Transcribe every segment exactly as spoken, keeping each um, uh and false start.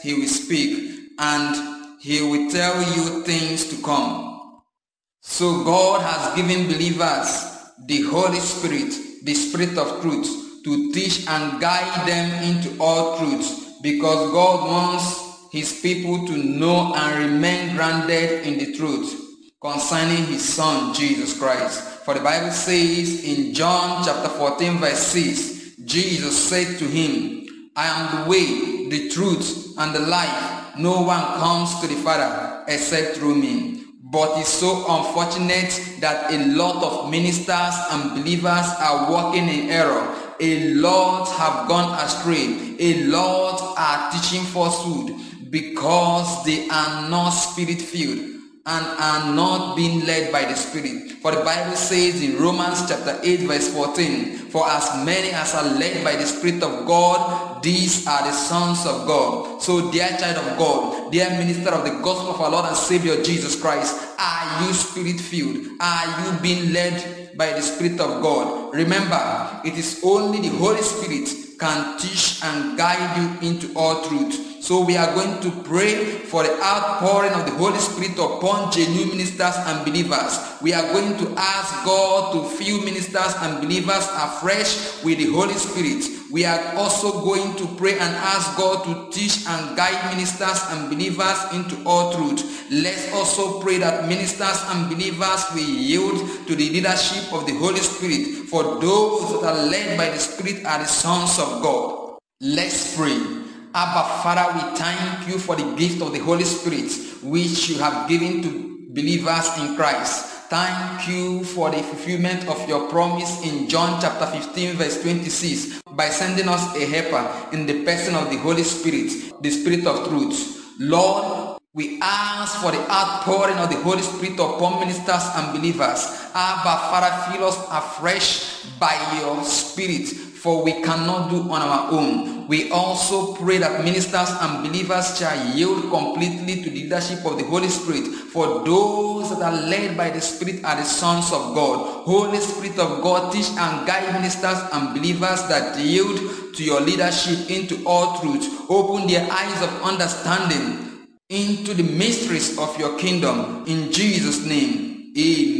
he will speak, and he will tell you things to come. So God has given believers the Holy Spirit, the Spirit of truth, to teach and guide them into all truth, because God wants his people to know and remain grounded in the truth concerning his Son, Jesus Christ. For the Bible says in John chapter fourteen verse six, Jesus said to him, I am the way, the truth, and the life. No one comes to the Father except through me. But it's so unfortunate that a lot of ministers and believers are walking in error. A lot have gone astray. A lot are teaching falsehood because they are not spirit-filled and are not being led by the Spirit. For the Bible says in Romans chapter eight verse fourteen, for as many as are led by the Spirit of God, these are the sons of God. So dear child of God, dear minister of the gospel of our Lord and Savior Jesus Christ, are you spirit-filled? Are you being led by the Spirit of God? Remember, it is only the Holy Spirit can teach and guide you into all truth. So we are going to pray for the outpouring of the Holy Spirit upon genuine ministers and believers. We are going to ask God to fill ministers and believers afresh with the Holy Spirit. We are also going to pray and ask God to teach and guide ministers and believers into all truth. Let's also pray that ministers and believers will yield to the leadership of the Holy Spirit, for those that are led by the Spirit are the sons of God. Let's pray. Abba Father, we thank you for the gift of the Holy Spirit which you have given to believers in Christ. Thank you for the fulfillment of your promise in John chapter fifteen verse twenty-six by sending us a helper in the person of the Holy Spirit, the Spirit of truth. Lord, we ask for the outpouring of the Holy Spirit upon ministers and believers. Abba Father, fill us afresh by your Spirit, for we cannot do on our own. We also pray that ministers and believers shall yield completely to the leadership of the Holy Spirit, for those that are led by the Spirit are the sons of God. Holy Spirit of God, teach and guide ministers and believers that yield to your leadership into all truth. Open their eyes of understanding into the mysteries of your kingdom. In Jesus' name,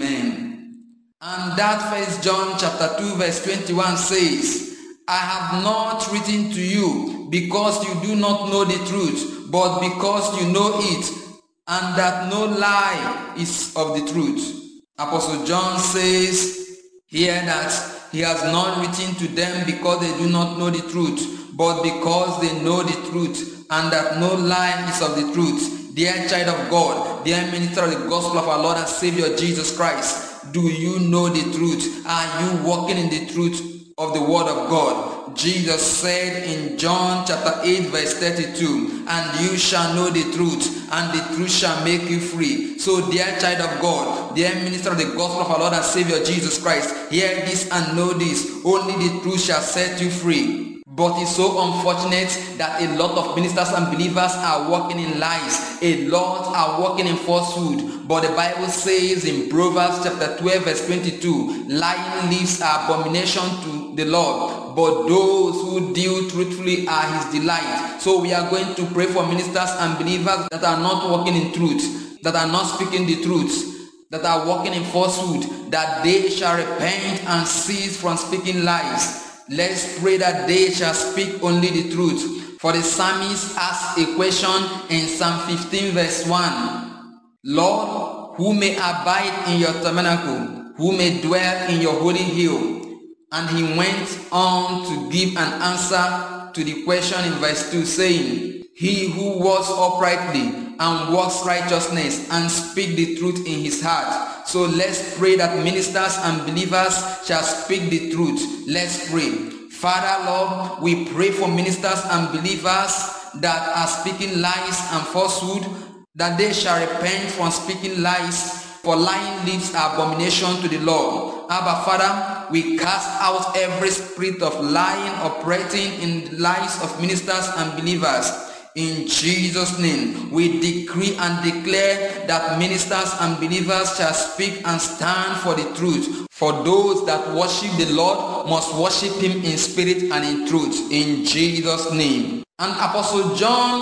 amen. And that First John chapter two verse twenty-one says, I have not written to you because you do not know the truth, but because you know it, and that no lie is of the truth. Apostle John says here that he has not written to them because they do not know the truth, but because they know the truth, and that no lie is of the truth. Dear child of God, dear minister of the gospel of our Lord and Savior Jesus Christ, do you know the truth? Are you walking in the truth of the word of God? Jesus said in John chapter eight verse thirty-two, and you shall know the truth, and the truth shall make you free. So dear child of God, dear minister of the gospel of our Lord and Savior Jesus Christ, hear this and know this: only the truth shall set you free. But it's so unfortunate that a lot of ministers and believers are walking in lies. A lot are walking in falsehood. But the Bible says in Proverbs chapter twelve verse twenty-two, lying lips are abomination to the Lord, but those who deal truthfully are his delight. So we are going to pray for ministers and believers that are not walking in truth, that are not speaking the truth, that are walking in falsehood, that they shall repent and cease from speaking lies. Let's pray that they shall speak only the truth. For the psalmist asked a question in Psalm fifteen verse one. Lord, who may abide in your tabernacle? Who may dwell in your holy hill? And he went on to give an answer to the question in verse two, saying, he who walks uprightly and walks righteousness and speak the truth in his heart. So let's pray that ministers and believers shall speak the truth. Let's pray. Father, Lord, we pray for ministers and believers that are speaking lies and falsehood, that they shall repent from speaking lies, for lying lips are abomination to the Lord. Abba, Father, we cast out every spirit of lying operating in the lives of ministers and believers. In Jesus' name, we decree and declare that ministers and believers shall speak and stand for the truth. For those that worship the Lord must worship him in spirit and in truth. In Jesus' name. And Apostle John